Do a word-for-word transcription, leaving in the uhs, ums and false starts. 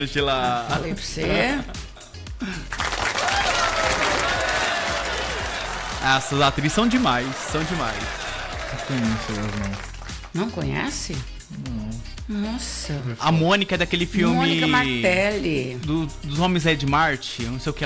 Deixa lá. Falei pra você. Essas atrizes são demais, são demais. Não conheço elas, não. Não conhece? Não. Nossa. A Mônica é daquele filme... Mônica Martelli. Do, dos Homens é de Marte, não sei o que